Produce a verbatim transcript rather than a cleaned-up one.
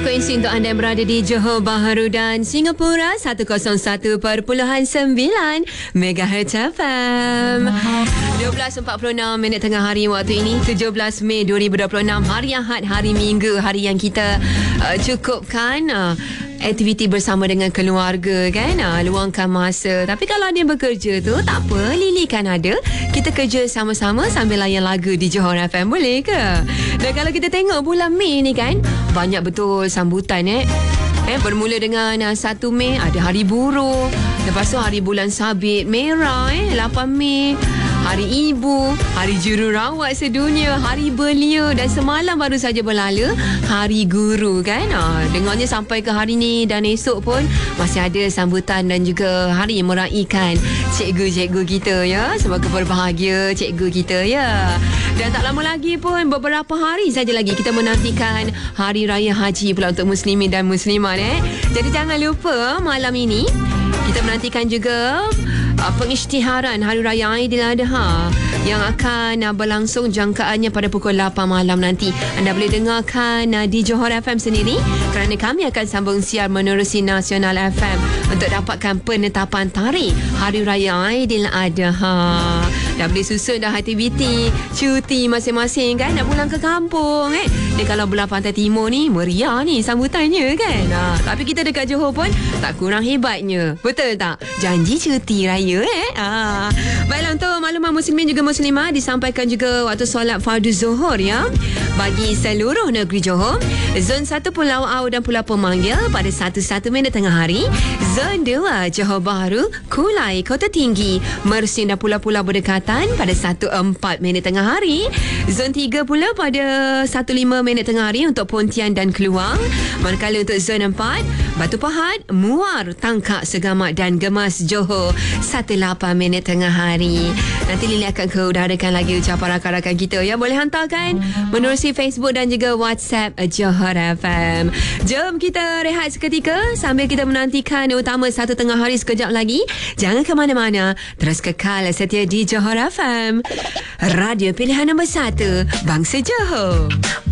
Frekuensi untuk anda yang berada di Johor Bahru dan Singapura seratus satu perpuluhan sembilan Megahertz F M. dua belas empat puluh enam minit tengah hari waktu ini, tujuh belas Mei dua ribu dua puluh enam, hari Ahad, hari Minggu, hari yang kita uh, cukupkan uh, aktiviti bersama dengan keluarga kan, uh, luangkan masa. Tapi kalau dia bekerja tu tak apa, Lily kan ada, kita kerja sama-sama sambil layan lagu di Johor F M, boleh ke? Dan kalau kita tengok bulan Mei ni kan, banyak betul sambutan eh. Eh, bermula dengan uh, satu Mei ada Hari Buruh. Lepas tu Hari Bulan Sabit Merah eh, lapan Mei. Hari Ibu, Hari Jururawat Sedunia, Hari Belia, dan semalam baru saja berlalu Hari Guru kan. Ha, dengarnya sampai ke hari ni dan esok pun masih ada sambutan dan juga hari meraikan cikgu-cikgu kita ya. Semoga berbahagia cikgu kita ya. Dan tak lama lagi pun, beberapa hari saja lagi kita menantikan Hari Raya Haji pula untuk muslimin dan muslimat eh. Jadi jangan lupa malam ini kita menantikan juga Uh, pengisytiharan Hari Raya Aidiladha yang akan uh, berlangsung jangkaannya pada pukul lapan malam nanti. Anda boleh dengarkan uh, di Johor F M sendiri kerana kami akan sambung siar menerusi Nasional F M untuk dapatkan penetapan tarikh Hari Raya Aidiladha. Dah boleh susun dah aktiviti cuti masing-masing kan, nak pulang ke kampung eh. Dia kalau belah Pantai Timur ni meriah ni sambutannya kan. Ha, tapi kita dekat Johor pun tak kurang hebatnya. Betul tak? Janji cuti raya eh. Ha. Baiklah, untuk makluman muslimin juga muslimah, disampaikan juga waktu solat fardu zuhur ya bagi seluruh negeri Johor. Zon satu Pulau Au dan Pulau Pemanggil pada satu satu minit tengah hari. Zon dua Johor Bahru, Kulai, Kota Tinggi, Mersing dan pulau-pulau berdekatan pada satu empat minit tengah hari. Zon tiga pula pada satu lima minit tengah hari untuk Pontian dan Keluang. Manakala untuk zon empat, Batu Pahat, Muar, Tangkak, Segamat dan Gemas Johor satu lapan minit tengah hari. Nanti Lily akan keudarakan lagi ucapan rakan-rakan kita ya. Boleh hantarkan menerusi Facebook dan juga WhatsApp Johor F M. Jom kita rehat seketika sambil kita menantikan utama satu tengah hari sekejap lagi. Jangan ke mana-mana, terus kekal setia di Johor F M, radio pilihan nombor satu, Bangsa Johor.